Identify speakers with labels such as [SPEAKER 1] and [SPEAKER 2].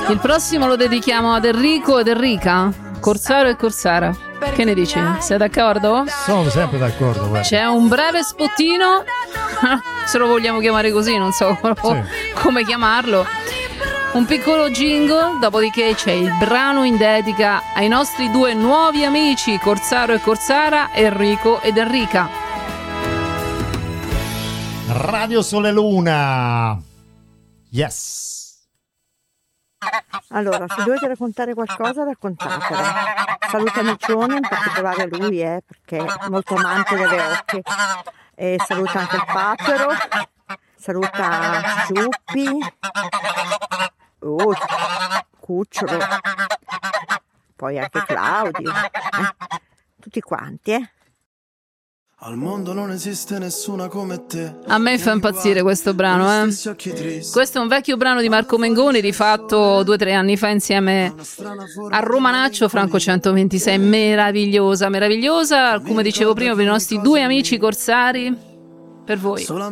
[SPEAKER 1] Il prossimo lo dedichiamo ad Enrico ed Enrica, Corsaro e Corsara. Che ne dici? Sei d'accordo?
[SPEAKER 2] Sono sempre d'accordo, guarda.
[SPEAKER 1] C'è un breve spottino, se lo vogliamo chiamare così, non so come chiamarlo. Un piccolo jingle, dopodiché c'è il brano in dedica ai nostri due nuovi amici, Corsaro e Corsara, Enrico ed Enrica.
[SPEAKER 2] Radio Sole Luna. Yes.
[SPEAKER 3] Allora, se dovete raccontare qualcosa, raccontatelo. Saluta Miccione, in particolare lui, perché è molto amante delle oche. E saluta anche il Papero, saluta Ciuppi, Cucciolo, poi anche Claudio, tutti quanti,
[SPEAKER 4] Al mondo non esiste nessuna come te.
[SPEAKER 1] A me fa impazzire questo brano, Questo è un vecchio brano di Marco Mengoni, rifatto 2 o 3 anni fa insieme a Romanaccio, Franco 126. Meravigliosa, come dicevo prima, per i nostri due amici corsari, per voi.